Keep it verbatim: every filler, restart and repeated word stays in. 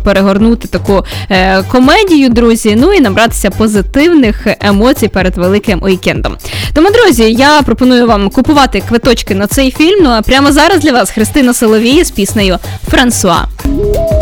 перегорнути таку е, комедію, друзі, ну і набратися позитивних емоцій перед великим уікендом. Тому, друзі, я пропоную вам купувати квиточки на цей фільм. Ну а прямо зараз для вас Христина Соловій з піснею «Франсуа».